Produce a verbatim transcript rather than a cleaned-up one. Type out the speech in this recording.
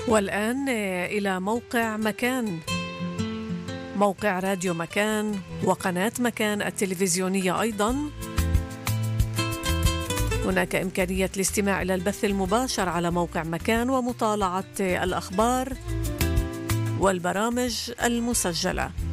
والآن إلى موقع مكان، موقع راديو مكان وقناة مكان التلفزيونية أيضا. هناك إمكانية الاستماع إلى البث المباشر على موقع مكان ومطالعة الأخبار والبرامج المسجلة.